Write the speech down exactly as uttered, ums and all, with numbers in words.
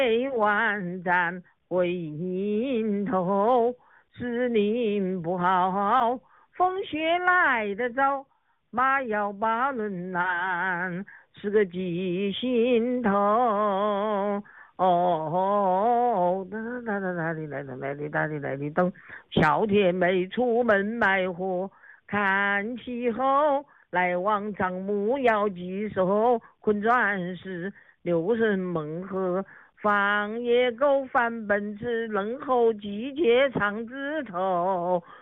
万丈回营头，时令不好，风雪来得早，马要把轮拦，是个记心头。哦，哒哒哒哒的来的来的哒的来的等，小铁妹出门买货，看气候，来往账目要记收，困转时六神孟鹤。放野狗，翻奔驰，冷候季节长枝头。